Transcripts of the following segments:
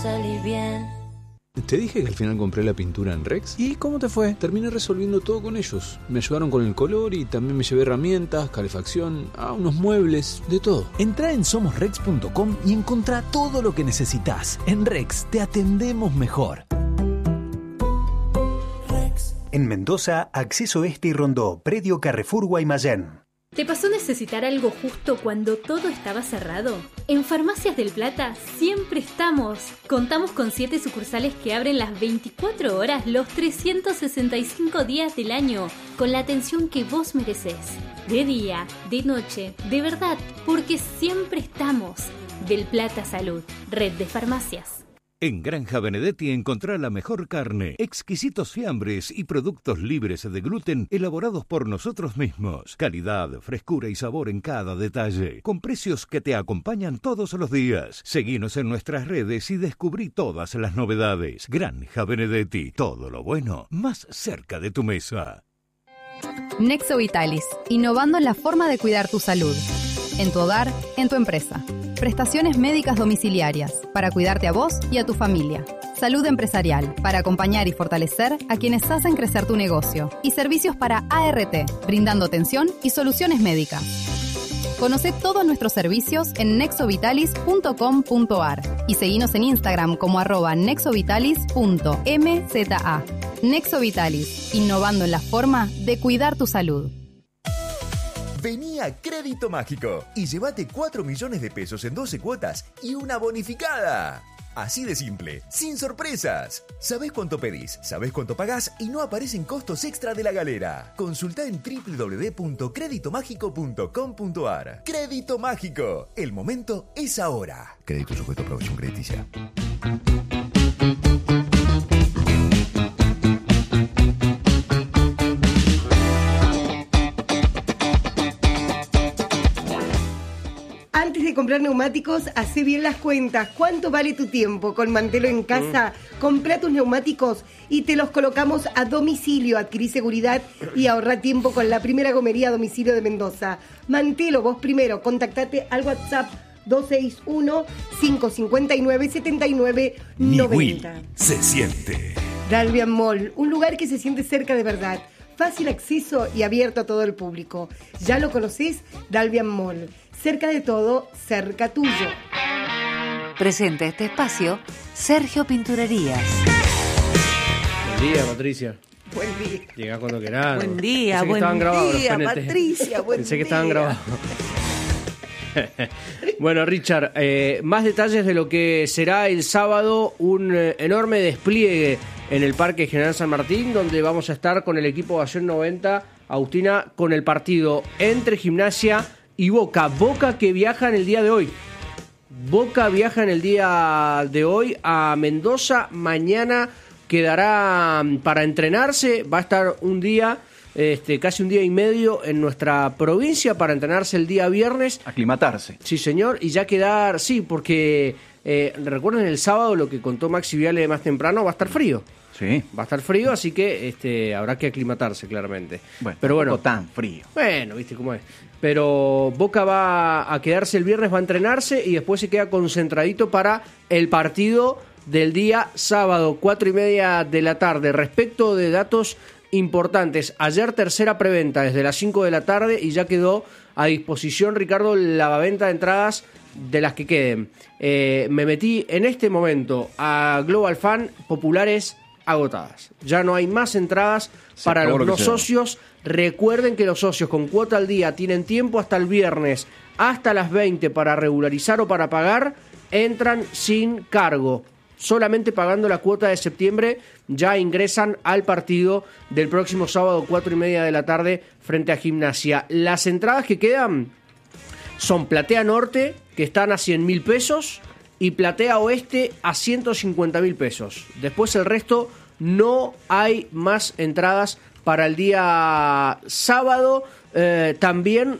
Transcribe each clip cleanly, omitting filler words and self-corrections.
salí bien. ¿Te dije que al final compré la pintura en Rex? ¿Y cómo te fue? Terminé resolviendo todo con ellos. Me ayudaron con el color y también me llevé herramientas, calefacción, unos muebles, de todo. Entrá en somosrex.com y encontrá todo lo que necesitas. En Rex te atendemos mejor. En Mendoza, Acceso Este y Rondó, Predio Carrefour Guaymallén. ¿Te pasó necesitar algo justo cuando todo estaba cerrado? En Farmacias del Plata siempre estamos. Contamos con 7 sucursales que abren las 24 horas los 365 días del año, con la atención que vos merecés. De día, de noche, de verdad, porque siempre estamos. Del Plata Salud, red de farmacias. En Granja Benedetti encontrá la mejor carne, exquisitos fiambres y productos libres de gluten elaborados por nosotros mismos. Calidad, frescura y sabor en cada detalle, con precios que te acompañan todos los días. Seguinos en nuestras redes y descubrí todas las novedades. Granja Benedetti, todo lo bueno más cerca de tu mesa. Nexo Vitalis, innovando en la forma de cuidar tu salud. En tu hogar, en tu empresa. Prestaciones médicas domiciliarias, para cuidarte a vos y a tu familia. Salud empresarial, para acompañar y fortalecer a quienes hacen crecer tu negocio. Y servicios para ART, brindando atención y soluciones médicas. Conoce todos nuestros servicios en nexovitalis.com.ar y seguinos en Instagram como @nexovitalis.mza. Nexo Vitalis, innovando en la forma de cuidar tu salud. Vení a Crédito Mágico y llévate 4 millones de pesos en 12 cuotas y una bonificada. Así de simple, sin sorpresas. Sabés cuánto pedís, sabés cuánto pagás y no aparecen costos extra de la galera. Consultá en www.creditomágico.com.ar. Crédito Mágico, el momento es ahora. Crédito sujeto a aprobación crediticia. Antes de comprar neumáticos, hacé bien las cuentas. ¿Cuánto vale tu tiempo? Con Mantelo en casa, comprá tus neumáticos y te los colocamos a domicilio. Adquirí seguridad y ahorrá tiempo con la primera gomería a domicilio de Mendoza. Mantelo, vos primero. Contactate al WhatsApp 261-559-7990. Ni Will se siente. Dalvian Mall, un lugar que se siente cerca de verdad. Fácil acceso y abierto a todo el público. ¿Ya lo conocés? Dalvian Mall. Cerca de todo, cerca tuyo. Presenta este espacio Sergio Pinturerías. Buen día, Patricia. Buen día. Llegá cuando querás. Buen día, Pensé que estaban grabados los día, PNT. Patricia, buen Pensé que día. estaban grabados. Bueno, Richard, más detalles de lo que será el sábado, un enorme despliegue en el Parque General San Martín, donde vamos a estar con el equipo Acción 90, Agustina, con el partido entre Gimnasia y Boca. Boca que viaja en el día de hoy. Boca viaja en el día de hoy a Mendoza. Mañana quedará para entrenarse. Va a estar un día, casi un día y medio en nuestra provincia para entrenarse el día viernes. Aclimatarse. Sí, señor. Y ya quedar, sí, porque recuerden el sábado lo que contó Maxi Viale más temprano, va a estar frío. Sí. Va a estar frío, así que habrá que aclimatarse claramente. Bueno, pero bueno, tampoco tan frío. Bueno, viste cómo es. Pero Boca va a quedarse el viernes, va a entrenarse y después se queda concentradito para el partido del día sábado, 4:30 de la tarde. Respecto de datos importantes, ayer tercera preventa desde las 5 de la tarde y ya quedó a disposición, Ricardo, la venta de entradas de las que queden. Me metí en este momento a Global Fan, populares agotadas. Ya no hay más entradas para los socios. Recuerden que los socios con cuota al día tienen tiempo hasta el viernes, hasta las 20 para regularizar o para pagar. Entran sin cargo. Solamente pagando la cuota de septiembre ya ingresan al partido del próximo sábado, 4:30 de la tarde, frente a Gimnasia. Las entradas que quedan son Platea Norte, que están a 100.000 pesos, y Platea Oeste a 150.000 pesos. Después el resto no hay más entradas para el día sábado. También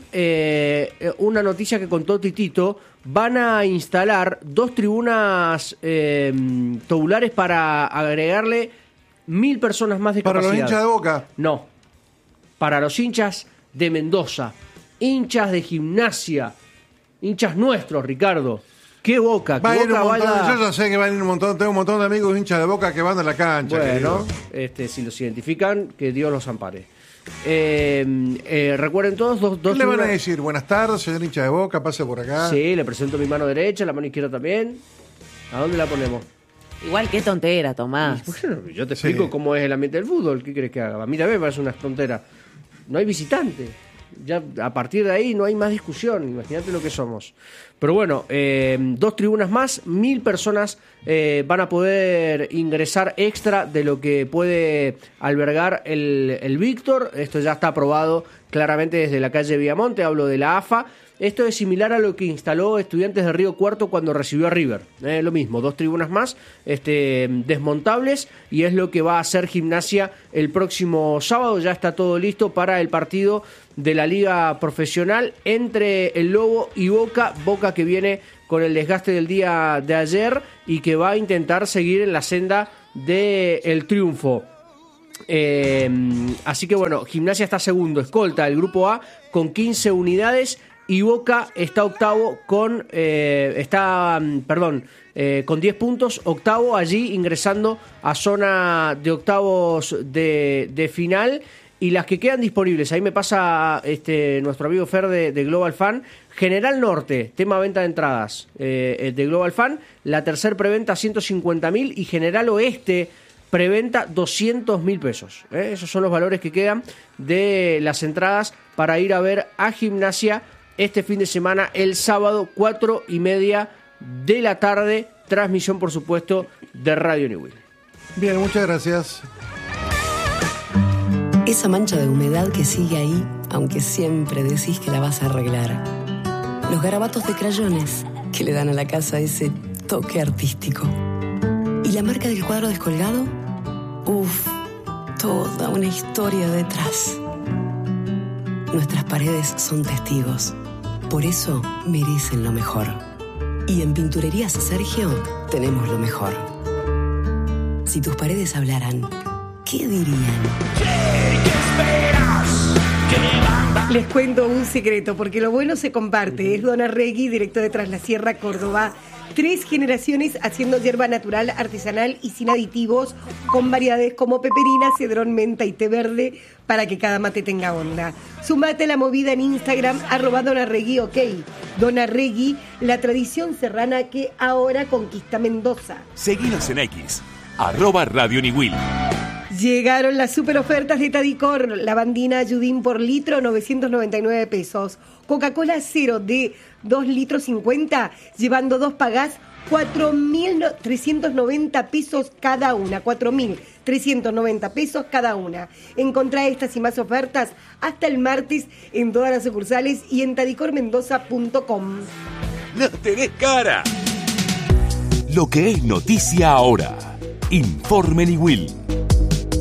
una noticia que contó Titito: van a instalar 2 tribunas tubulares para agregarle 1.000 personas más de ¿Para capacidad. los hinchas de Boca? No, para los hinchas de Mendoza, hinchas de Gimnasia, hinchas nuestros, Ricardo. ¿Qué Boca? Va a ¿Qué ir un Boca montón, vaya? yo ya sé que van a ir un montón, tengo un montón de amigos hinchas de Boca que van a la cancha. Bueno, querido. si los identifican, que Dios los ampare. Recuerden todos, dos ¿Qué le van a tribunas- decir? Buenas tardes, señor hincha de Boca, pase por acá. Sí, le presento mi mano derecha, la mano izquierda también. ¿A dónde la ponemos? Igual, qué tontera, Tomás. Bueno, yo te explico cómo es el ambiente del fútbol. ¿Qué querés que haga? A mí también me parece una tontera. No hay visitante. Ya a partir de ahí no hay más discusión. Imagínate lo que somos. Pero bueno, 2 tribunas más, 1000 personas van a poder ingresar extra de lo que puede albergar el Víctor. Esto ya está aprobado claramente desde la calle Viamonte, hablo de la AFA. Esto es similar a lo que instaló Estudiantes de Río Cuarto cuando recibió a River. Lo mismo, 2 tribunas más desmontables, y es lo que va a hacer Gimnasia el próximo sábado. Ya está todo listo para el partido de la Liga Profesional entre el Lobo y Boca. Boca que viene con el desgaste del día de ayer y que va a intentar seguir en la senda del triunfo. Así que bueno, Gimnasia está segundo, escolta el grupo A con 15 unidades, y Boca está octavo con 10 puntos, octavo, allí ingresando a zona de octavos de final. Y las que quedan disponibles, ahí me pasa nuestro amigo Fer de Global Fan. General Norte, tema venta de entradas de Global Fan, la tercer preventa 150.000, y General Oeste preventa 200.000 pesos. Esos son los valores que quedan de las entradas para ir a ver a Gimnasia este fin de semana, el sábado, 4:30 de la tarde. Transmisión, por supuesto, de Radio New Will. Bien, muchas gracias. Esa mancha de humedad que sigue ahí, aunque siempre decís que la vas a arreglar. Los garabatos de crayones que le dan a la casa ese toque artístico. ¿Y la marca del cuadro descolgado? Uf, toda una historia detrás. Nuestras paredes son testigos. Por eso merecen lo mejor. Y en Pinturerías Sergio tenemos lo mejor. Si tus paredes hablaran, ¿qué dirían? Les cuento un secreto, porque lo bueno se comparte. Es Dona Regui, directo de Tras la Sierra, Córdoba. 3 generaciones haciendo hierba natural, artesanal y sin aditivos, con variedades como peperina, cedrón, menta y té verde, para que cada mate tenga onda. Sumate a la movida en Instagram, @DonaRegui, ok. Dona Regui, la tradición serrana que ahora conquista Mendoza. Seguinos en X, @Radio Niwil. Llegaron las super ofertas de Tadicor. Lavandina Ayudín por litro, 999 pesos. Coca-Cola cero de 2 litros 50, llevando 2 pagás 4.390 pesos cada una. 4.390 pesos cada una. Encontrá estas y más ofertas hasta el martes en todas las sucursales y en tadicormendoza.com. ¡No tenés cara! Lo que es noticia ahora. Informe Niwil.